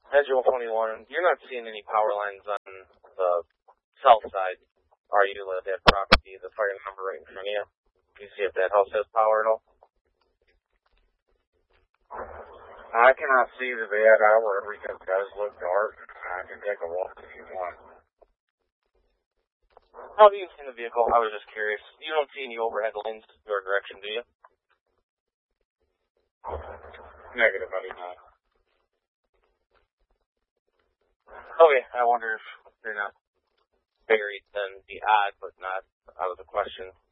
Edgewell 21, you're not seeing any power lines on the south side, are you, at that property, the fire number right in front of you? Do you see if that house has power at all? I cannot see the bad hour. Everything does look dark. I can take a walk if you want. How do you see the vehicle? I was just curious. You don't see any overhead lanes your direction, do you? Negative, I do not. Okay, I wonder if they're not buried, then be odd, but not out of the question.